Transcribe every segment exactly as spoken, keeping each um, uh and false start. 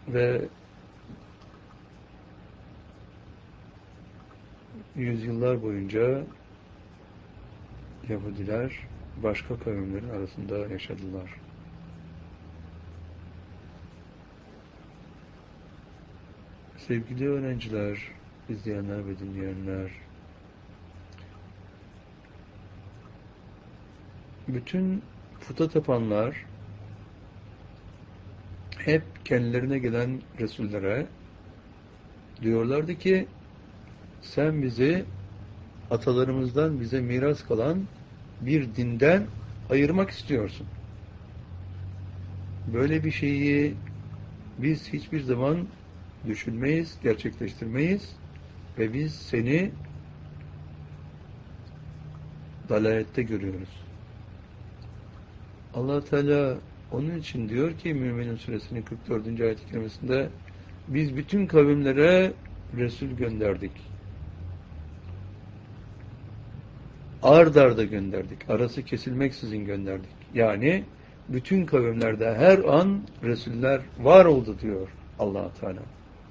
Ve yüzyıllar boyunca Yahudiler başka kavimlerin arasında yaşadılar. Sevgili öğrenciler, izleyenler ve dinleyenler, bütün puta tapanlar hep kendilerine gelen Resullere diyorlardı ki sen bizi atalarımızdan bize miras kalan bir dinden ayırmak istiyorsun. Böyle bir şeyi biz hiçbir zaman düşünmeyiz, gerçekleştirmeyiz ve biz seni dalalette görüyoruz. Allah Teala onun için diyor ki Mü'minin suresinin kırk dördüncü ayet-i kerimesinde biz bütün kavimlere Resul gönderdik. Ard arda gönderdik. Arası kesilmeksizin gönderdik. Yani bütün kavimlerde her an Resuller var oldu diyor Allah Teala.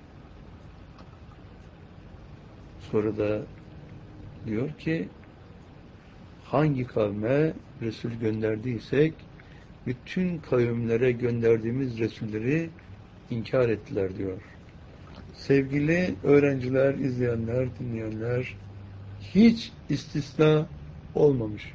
Sonra da diyor ki hangi kavme Resul gönderdiysek bütün kavimlere gönderdiğimiz Resulleri inkar ettiler diyor. Sevgili öğrenciler, izleyenler, dinleyenler, hiç istisna olmamış.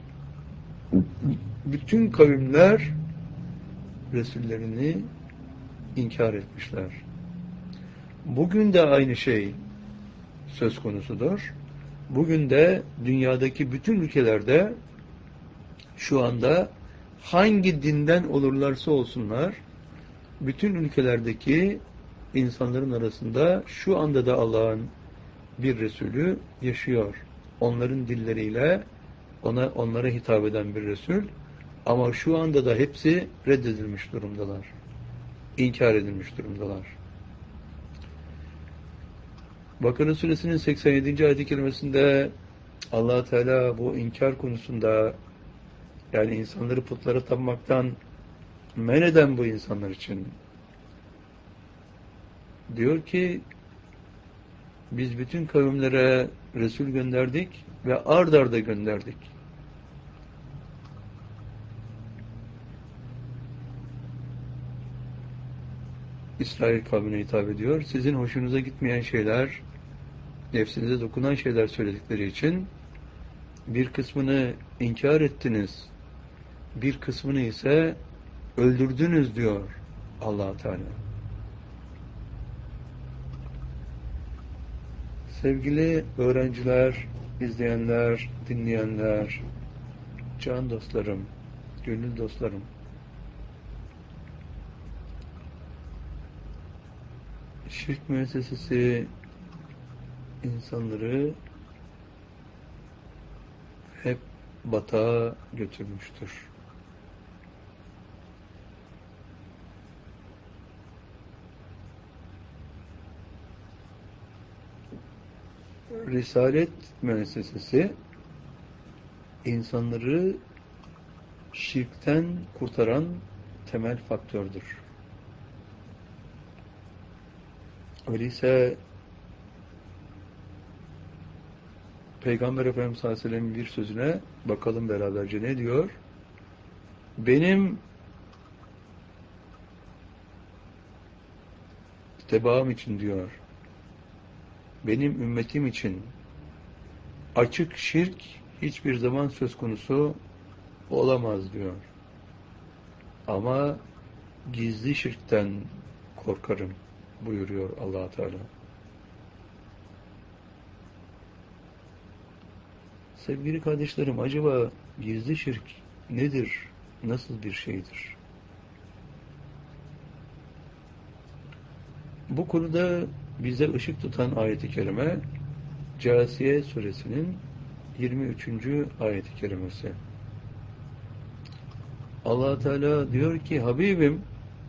Bütün kavimler Resullerini inkar etmişler. Bugün de aynı şey söz konusudur. Bugün de dünyadaki bütün ülkelerde şu anda hangi dinden olurlarsa olsunlar, bütün ülkelerdeki insanların arasında şu anda da Allah'ın bir Resulü yaşıyor. Onların dilleriyle ona onlara hitap eden bir Resul. Ama şu anda da hepsi reddedilmiş durumdalar. İnkar edilmiş durumdalar. Bakara suresinin seksen yedinci ayet-i kerimesinde Allah Teala bu inkar konusunda, yani insanları putlara tapmaktan men eden bu insanlar için diyor ki biz bütün kavimlere Resul gönderdik ve ard arda gönderdik. İsrail kavmine hitap ediyor. Sizin hoşunuza gitmeyen şeyler, nefsinize dokunan şeyler söyledikleri için bir kısmını inkar ettiniz, bir kısmını ise öldürdünüz diyor Allah Teala. Sevgili öğrenciler, izleyenler, dinleyenler, can dostlarım, gönül dostlarım, şirk müessesesi insanları hep batağa götürmüştür. Risalet müessesesi insanları şirkten kurtaran temel faktördür. Öyleyse Peygamber Efendimiz sallallahu aleyhi ve sellem'in bir sözüne bakalım beraberce ne diyor? Benim tebaam için diyor, benim ümmetim için açık şirk hiçbir zaman söz konusu olamaz diyor. Ama gizli şirkten korkarım buyuruyor Allah Teala. Sevgili kardeşlerim, acaba gizli şirk nedir? Nasıl bir şeydir? Bu konuda bize ışık tutan ayet-i kerime Câsiye suresinin yirmi üçüncü ayet-i kerimesi. Allah Teala diyor ki Habibim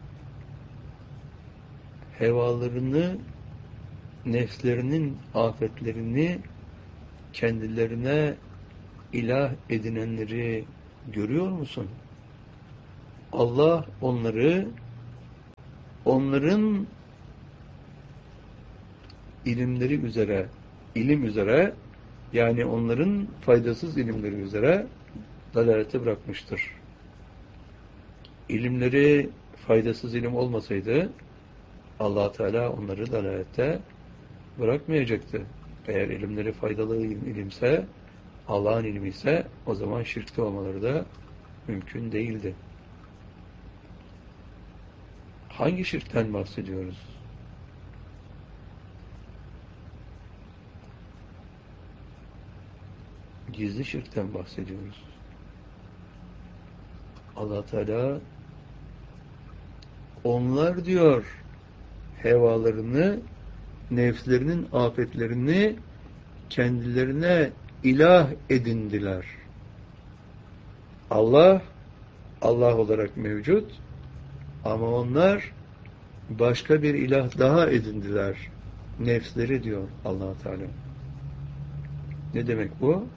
hevalarını, nefslerinin afetlerini kendilerine ilah edinenleri görüyor musun? Allah onları onların ilimleri üzere, ilim üzere, yani onların faydasız ilimleri üzere dalalete bırakmıştır. İlimleri faydasız ilim olmasaydı Allah Teala onları dalalette bırakmayacaktı. Eğer ilimleri faydalı ilim, ilimse, Allah'ın ilmi ise o zaman şirkte olmaları da mümkün değildi. Hangi şirkten bahsediyoruz? Gizli şirkten bahsediyoruz. Allah Teala onlar diyor hevalarını, nefslerinin afetlerini kendilerine ilah edindiler. Allah, Allah olarak mevcut ama onlar başka bir ilah daha edindiler. Nefsleri diyor Allah Teala. Ne demek bu?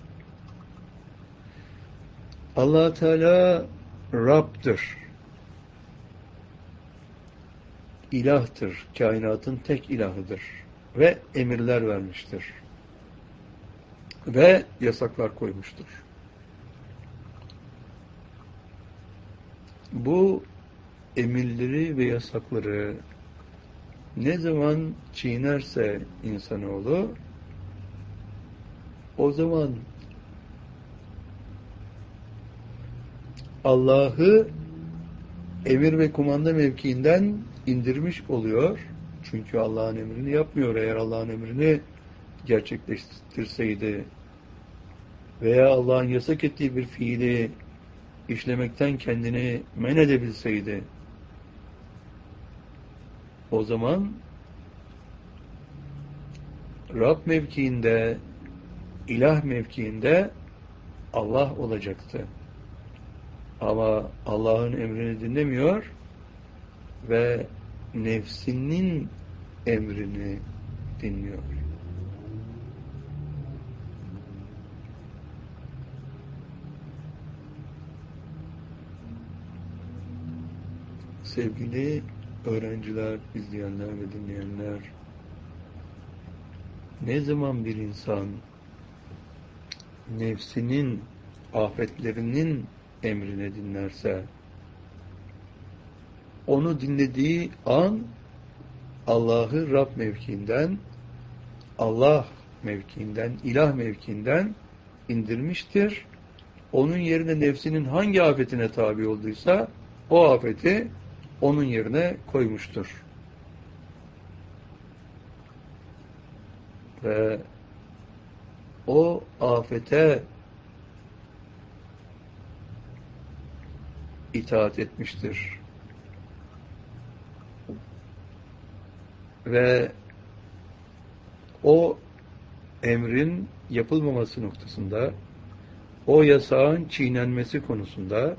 Allah Teala Rab'dır. İlahtır. Kainatın tek ilahıdır. Ve emirler vermiştir. Ve yasaklar koymuştur. Bu emirleri ve yasakları ne zaman çiğnerse insanoğlu, o zaman Allah'ı emir ve kumanda mevkiinden indirmiş oluyor. Çünkü Allah'ın emrini yapmıyor. Eğer Allah'ın emrini gerçekleştirseydi veya Allah'ın yasak ettiği bir fiili işlemekten kendini men edebilseydi, o zaman Rab mevkiinde, ilah mevkiinde Allah olacaktı. Ama Allah'ın emrini dinlemiyor ve nefsinin emrini dinliyor. Sevgili öğrenciler, izleyenler ve dinleyenler, ne zaman bir insan nefsinin afetlerinin emrine dinlerse, onu dinlediği an Allah'ı Rab mevkiinden, Allah mevkiinden, ilah mevkiinden indirmiştir. Onun yerine nefsinin hangi afetine tabi olduysa o afeti onun yerine koymuştur. Ve o afete itaat etmiştir. Ve o emrin yapılmaması noktasında, o yasağın çiğnenmesi konusunda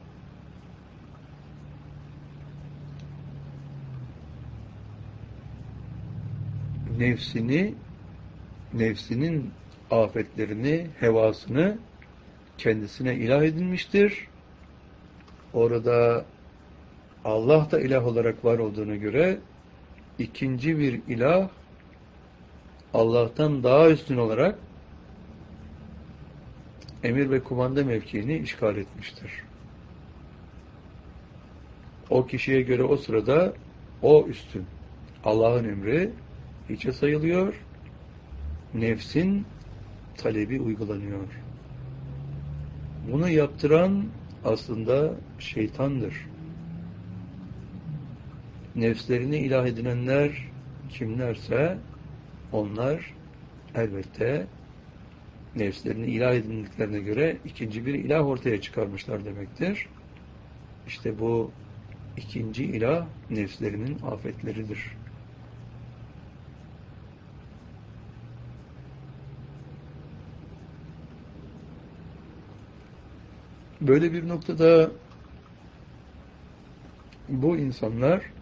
nefsini, nefsinin afetlerini, hevasını kendisine ilah edinmiştir. Orada Allah da ilah olarak var olduğuna göre ikinci bir ilah Allah'tan daha üstün olarak emir ve kumanda mevkiini işgal etmiştir. O kişiye göre o sırada o üstün. Allah'ın emri hiçe sayılıyor. Nefsin talebi uygulanıyor. Bunu yaptıran aslında şeytandır. Nefslerini ilah edinenler kimlerse onlar elbette nefslerini ilah edindiklerine göre ikinci bir ilah ortaya çıkarmışlar demektir. İşte bu ikinci ilah nefslerinin afetleridir. Böyle bir noktada bu insanlar